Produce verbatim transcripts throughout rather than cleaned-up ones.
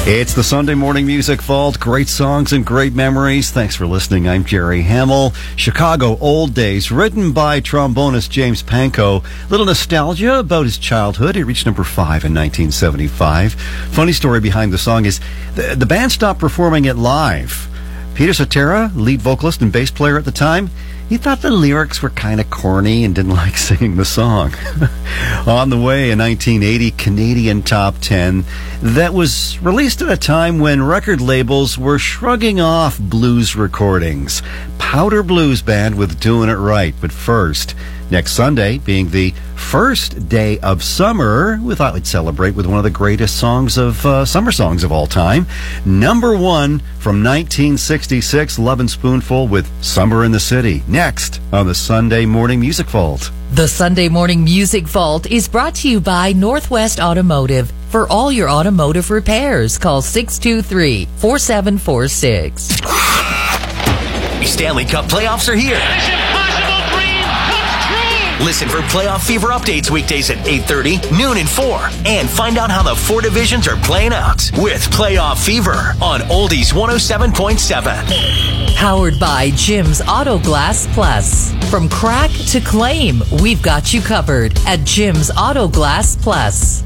It's the Sunday Morning Music Vault. Great songs and great memories. Thanks for listening. I'm Jerry Hamill. Chicago Old Days, written by trombonist James Pankow. Little nostalgia about his childhood. He reached number five in nineteen seventy-five. Funny story behind the song is the, the band stopped performing it live. Peter Cetera, lead vocalist and bass player at the time, he thought the lyrics were kind of corny and didn't like singing the song. On the way, a nineteen eighty Canadian top ten that was released at a time when record labels were shrugging off blues recordings. Powder Blues Band with Doing It Right. But first, next Sunday, being the first day of summer, we thought we'd celebrate with one of the greatest songs of uh, summer songs of all time. Number one from nineteen sixty-six, Lovin' Spoonful with Summer in the City. Next on the Sunday Morning Music Vault. The Sunday Morning Music Vault is brought to you by Northwest Automotive. For all your automotive repairs, call six two three, four seven four six. Stanley Cup playoffs are here. This impossible dream comes true. Listen for Playoff Fever updates weekdays at eight thirty, noon, and four. And find out how the four divisions are playing out with Playoff Fever on Oldies one oh seven point seven. Powered by Jim's Auto Glass Plus. From crack to claim, we've got you covered at Jim's Auto Glass Plus.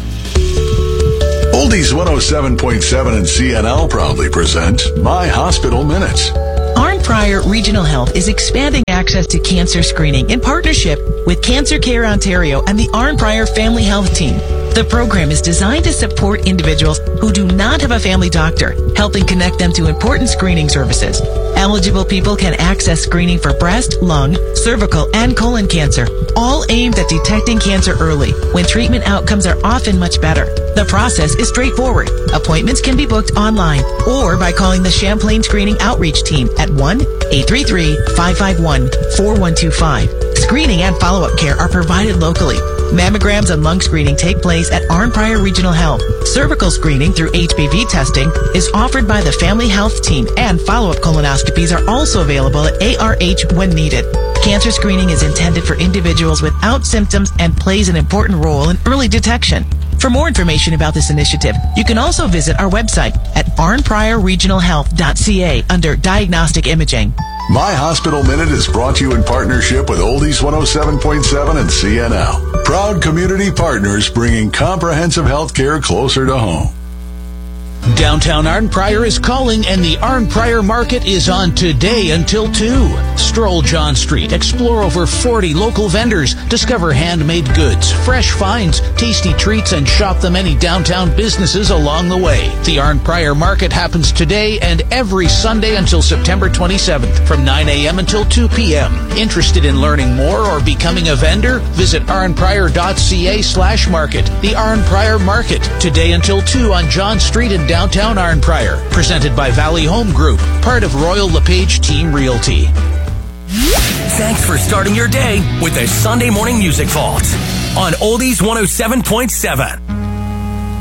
Oldies one oh seven point seven and C N L proudly present My Hospital Minutes. Arn Pryor Regional Health is expanding access to cancer screening in partnership with Cancer Care Ontario and the Arn Pryor Family Health Team. The program is designed to support individuals who do not have a family doctor, helping connect them to important screening services. Eligible people can access screening for breast, lung, cervical, and colon cancer, all aimed at detecting cancer early, when treatment outcomes are often much better. The process is straightforward. Appointments can be booked online or by calling the Champlain Screening Outreach Team at one eight three three, five five one, four one two five. Screening and follow-up care are provided locally. Mammograms and lung screening take place at Arn Pryor Regional Health. Cervical screening through H P V testing is offered by the Family Health Team, and follow-up colonoscopies are also available at A R H when needed. Cancer screening is intended for individuals without symptoms and plays an important role in early detection. For more information about this initiative, you can also visit our website at arn pryor regional health dot c a under Diagnostic Imaging. My Hospital Minute is brought to you in partnership with Oldies one oh seven point seven and C N L. Proud community partners bringing comprehensive health care closer to home. Downtown Arn Pryor is calling, and the Arn Pryor Market is on today until two. Stroll John Street, explore over forty local vendors, discover handmade goods, fresh finds, tasty treats, and shop the many downtown businesses along the way. The Arn Pryor Market happens today and every Sunday until September twenty-seventh from nine a.m. until two p.m. Interested in learning more or becoming a vendor? Visit arn pryor dot c a slash market. The Arn Pryor Market, today until two on John Street in downtown Arn Pryor. Presented by Valley Home Group, part of Royal LePage Team Realty. Thanks for starting your day with the Sunday Morning Music Vault on Oldies one oh seven point seven.